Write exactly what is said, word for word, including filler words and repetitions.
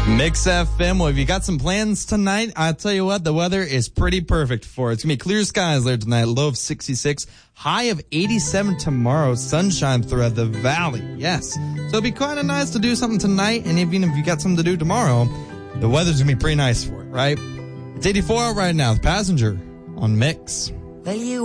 Mix F M. Well, if you got some plans tonight, I'll tell you what, the weather is pretty perfect for it. It's going to be clear skies there tonight, low of sixty-six, high of eighty-seven tomorrow, sunshine throughout the valley. Yes. So it'll be kind of nice to do something tonight, and even if you got something to do tomorrow, the weather's going to be pretty nice for it, right? It's eighty-four out right now, the Passenger on Mix. Well, you